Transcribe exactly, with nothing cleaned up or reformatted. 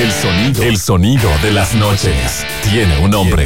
El sonido, el sonido de las noches tiene un nombre.